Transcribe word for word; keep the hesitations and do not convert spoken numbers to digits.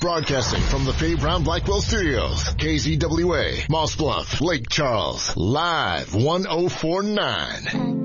Broadcasting from the Faye Brown Blackwell Studios. K Z W A, Moss Bluff, Lake Charles. Live one oh four point nine.